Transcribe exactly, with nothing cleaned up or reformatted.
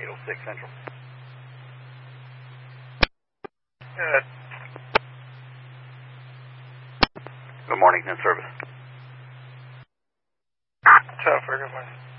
eight oh six Central. Good. Good morning, in service. Tough, good morning.